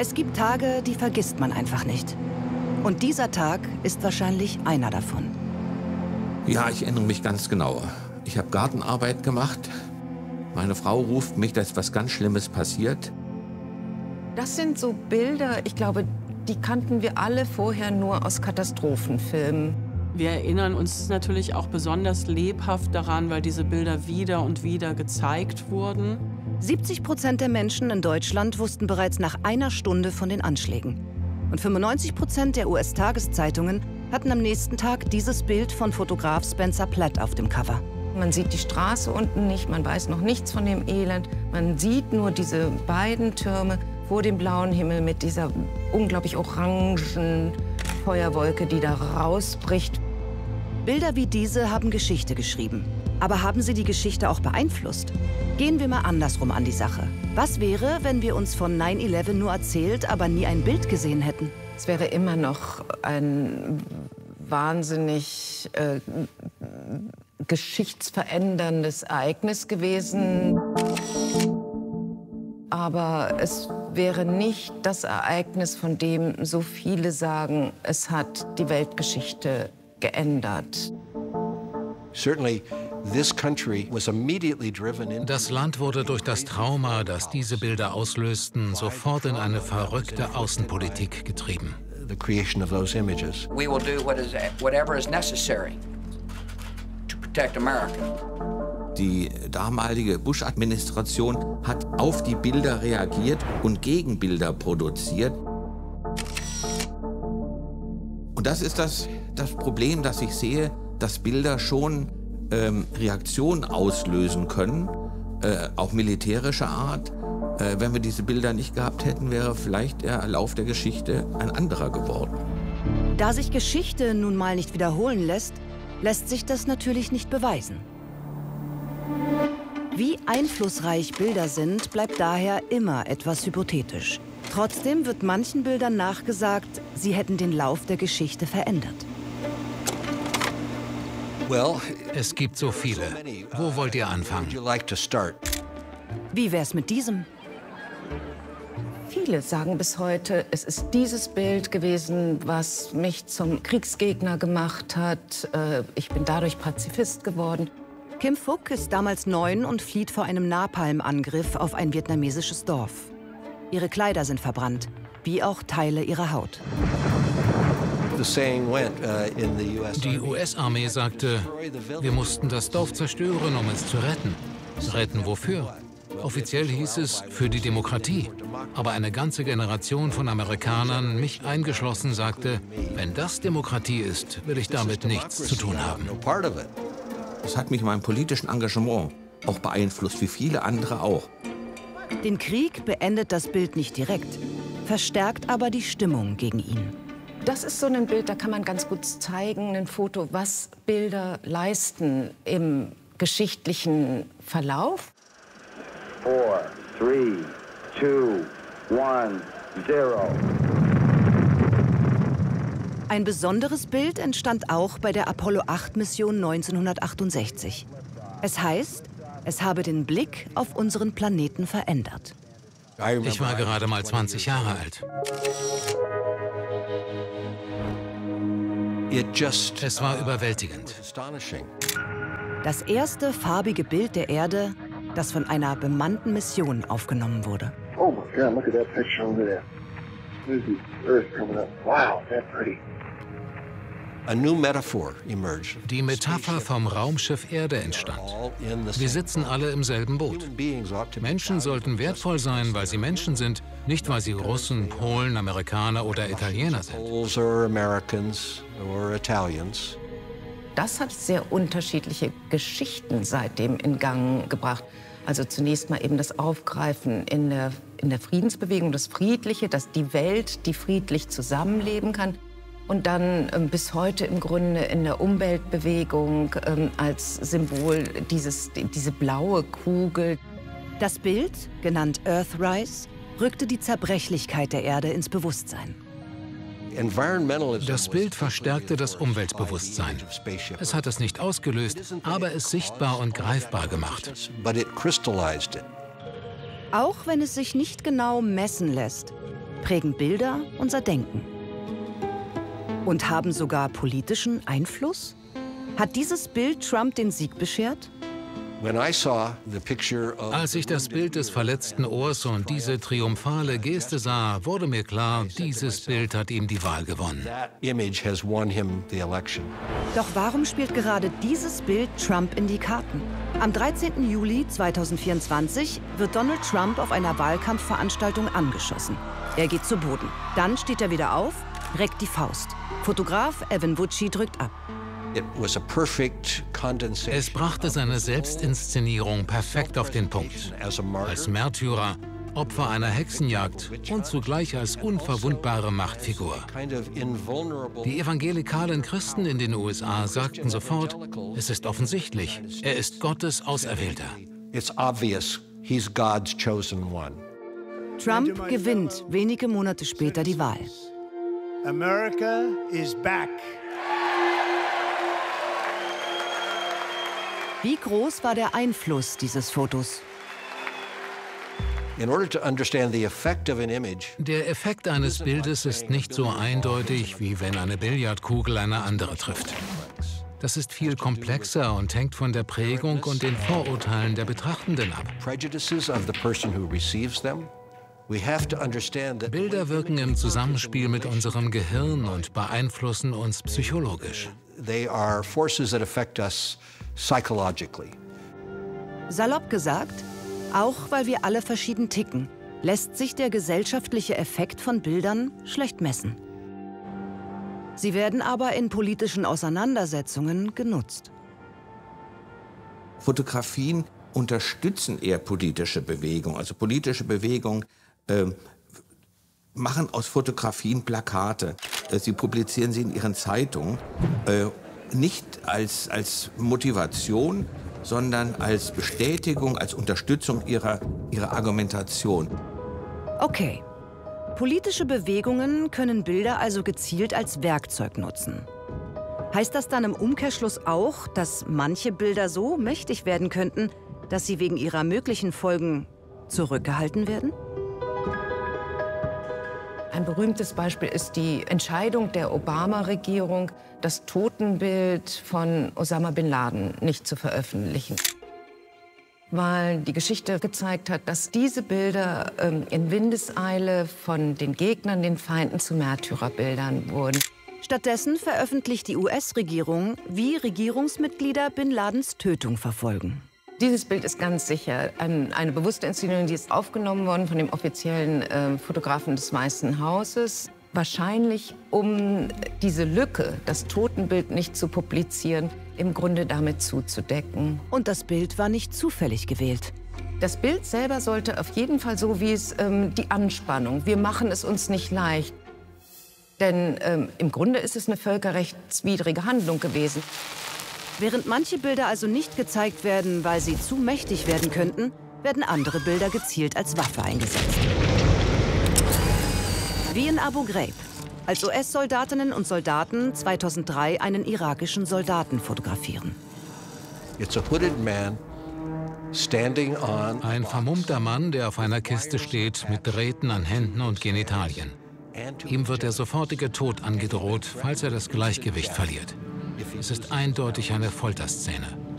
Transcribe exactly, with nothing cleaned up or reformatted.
Es gibt Tage, die vergisst man einfach nicht. Und dieser Tag ist wahrscheinlich einer davon. Ja, ich erinnere mich ganz genau. Ich habe Gartenarbeit gemacht. Meine Frau ruft mich, dass was ganz Schlimmes passiert. Das sind so Bilder, ich glaube, die kannten wir alle vorher nur aus Katastrophenfilmen. Wir erinnern uns natürlich auch besonders lebhaft daran, weil diese Bilder wieder und wieder gezeigt wurden. siebzig Prozent der Menschen in Deutschland wussten bereits nach einer Stunde von den Anschlägen. Und fünfundneunzig Prozent der U S-Tageszeitungen hatten am nächsten Tag dieses Bild von Fotograf Spencer Platt auf dem Cover. Man sieht die Straße unten nicht, man weiß noch nichts von dem Elend. Man sieht nur diese beiden Türme vor dem blauen Himmel mit dieser unglaublich orangen Feuerwolke, die da rausbricht. Bilder wie diese haben Geschichte geschrieben. Aber haben sie die Geschichte auch beeinflusst? Gehen wir mal andersrum an die Sache. Was wäre, wenn wir uns von neun elf nur erzählt, aber nie ein Bild gesehen hätten? Es wäre immer noch ein wahnsinnig äh, geschichtsveränderndes Ereignis gewesen. Aber es wäre nicht das Ereignis, von dem so viele sagen, es hat die Weltgeschichte geändert. Das Land wurde durch das Trauma, das diese Bilder auslösten, sofort in eine verrückte Außenpolitik getrieben. We will do what is, whatever is necessary to protect America. Die damalige Bush-Administration hat auf die Bilder reagiert und Gegenbilder produziert. Und das ist das, das Problem, das ich sehe, dass Bilder schon ähm, Reaktionen auslösen können, äh, auch militärischer Art. Äh, wenn wir diese Bilder nicht gehabt hätten, wäre vielleicht der Lauf der Geschichte ein anderer geworden. Da sich Geschichte nun mal nicht wiederholen lässt, lässt sich das natürlich nicht beweisen. Wie einflussreich Bilder sind, bleibt daher immer etwas hypothetisch. Trotzdem wird manchen Bildern nachgesagt, sie hätten den Lauf der Geschichte verändert. Es gibt so viele. Wo wollt ihr anfangen? Wie wär's mit diesem? Viele sagen bis heute, es ist dieses Bild gewesen, was mich zum Kriegsgegner gemacht hat. Ich bin dadurch Pazifist geworden. Kim Phuc ist damals neun und flieht vor einem Napalm-Angriff auf ein vietnamesisches Dorf. Ihre Kleider sind verbrannt, wie auch Teile ihrer Haut. Die U S-Armee sagte, wir mussten das Dorf zerstören, um es zu retten. Retten wofür? Offiziell hieß es, für die Demokratie. Aber eine ganze Generation von Amerikanern, mich eingeschlossen, sagte, wenn das Demokratie ist, will ich damit nichts zu tun haben. Das hat mich in meinem politischen Engagement auch beeinflusst, wie viele andere auch. Den Krieg beendet das Bild nicht direkt, verstärkt aber die Stimmung gegen ihn. Das ist so ein Bild, da kann man ganz gut zeigen, ein Foto, was Bilder leisten im geschichtlichen Verlauf. Four, three, two, one, zero. Ein besonderes Bild entstand auch bei der Apollo acht Mission neunzehnhundertachtundsechzig. Es heißt, es habe den Blick auf unseren Planeten verändert. Ich war gerade mal zwanzig Jahre alt. Es war überwältigend. Das erste farbige Bild der Erde, das von einer bemannten Mission aufgenommen wurde. Oh my God, look at that picture over there. There's the Earth coming up. Wow, that's pretty. Die Metapher vom Raumschiff Erde entstand. Wir sitzen alle im selben Boot. Menschen sollten wertvoll sein, weil sie Menschen sind, nicht weil sie Russen, Polen, Amerikaner oder Italiener sind. Das hat sehr unterschiedliche Geschichten seitdem in Gang gebracht. Also zunächst mal eben das Aufgreifen in der, in der Friedensbewegung, das Friedliche, dass die Welt, die friedlich zusammenleben kann. Und dann ähm, bis heute im Grunde in der Umweltbewegung ähm, als Symbol dieses, diese blaue Kugel. Das Bild, genannt Earthrise, rückte die Zerbrechlichkeit der Erde ins Bewusstsein. Das Bild verstärkte das Umweltbewusstsein. Es hat es nicht ausgelöst, aber es sichtbar und greifbar gemacht. Auch wenn es sich nicht genau messen lässt, prägen Bilder unser Denken. Und haben sogar politischen Einfluss? Hat dieses Bild Trump den Sieg beschert? Als ich das Bild des verletzten Ohrs und diese triumphale Geste sah, wurde mir klar, dieses Bild hat ihm die Wahl gewonnen. Doch warum spielt gerade dieses Bild Trump in die Karten? Am dreizehnten Juli zweitausendvierundzwanzig wird Donald Trump auf einer Wahlkampfveranstaltung angeschossen. Er geht zu Boden. Dann steht er wieder auf, reckt die Faust. Fotograf Evan Vucci drückt ab. Es brachte seine Selbstinszenierung perfekt auf den Punkt. Als Märtyrer, Opfer einer Hexenjagd und zugleich als unverwundbare Machtfigur. Die evangelikalen Christen in den U S A sagten sofort, es ist offensichtlich, er ist Gottes Auserwählter. Trump gewinnt wenige Monate später die Wahl. America is back. Wie groß war der Einfluss dieses Fotos? Der Effekt eines Bildes ist nicht so eindeutig, wie wenn eine Billardkugel eine andere trifft. Das ist viel komplexer und hängt von der Prägung und den Vorurteilen der Betrachtenden ab. Bilder wirken im Zusammenspiel mit unserem Gehirn und beeinflussen uns psychologisch. Salopp gesagt, auch weil wir alle verschieden ticken, lässt sich der gesellschaftliche Effekt von Bildern schlecht messen. Sie werden aber in politischen Auseinandersetzungen genutzt. Fotografien unterstützen eher politische Bewegungen. Also politische Bewegungen äh, machen aus Fotografien Plakate. Äh, sie publizieren sie in ihren Zeitungen. Äh, nicht als, als Motivation, sondern als Bestätigung, als Unterstützung ihrer, ihrer Argumentation. Okay. Politische Bewegungen können Bilder also gezielt als Werkzeug nutzen. Heißt das dann im Umkehrschluss auch, dass manche Bilder so mächtig werden könnten, dass sie wegen ihrer möglichen Folgen zurückgehalten werden? Ein berühmtes Beispiel ist die Entscheidung der Obama-Regierung, das Totenbild von Osama bin Laden nicht zu veröffentlichen. Weil die Geschichte gezeigt hat, dass diese Bilder ähm, in Windeseile von den Gegnern, den Feinden zu Märtyrerbildern wurden. Stattdessen veröffentlicht die U S-Regierung, wie Regierungsmitglieder Bin Ladens Tötung verfolgen. Dieses Bild ist ganz sicher ein, eine bewusste Inszenierung, die ist aufgenommen worden von dem offiziellen äh, Fotografen des Weißen Hauses. Wahrscheinlich, um diese Lücke, das Totenbild nicht zu publizieren, im Grunde damit zuzudecken. Und das Bild war nicht zufällig gewählt. Das Bild selber sollte auf jeden Fall so wie es ähm, die Anspannung. Wir machen es uns nicht leicht. Denn ähm, im Grunde ist es eine völkerrechtswidrige Handlung gewesen. Während manche Bilder also nicht gezeigt werden, weil sie zu mächtig werden könnten, werden andere Bilder gezielt als Waffe eingesetzt. Wie in Abu Ghraib, als U S-Soldatinnen und Soldaten zweitausenddrei einen irakischen Soldaten fotografieren. Ein vermummter Mann, der auf einer Kiste steht, mit Drähten an Händen und Genitalien. Ihm wird der sofortige Tod angedroht, falls er das Gleichgewicht verliert. Es ist eindeutig eine Folterszene.